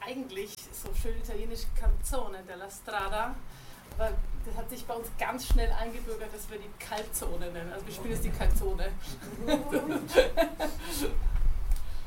eigentlich so schön italienisch Canzone della Strada, aber das hat sich bei uns ganz schnell eingebürgert, dass wir die Kaltzone nennen. Also wir spielen jetzt die Kaltzone.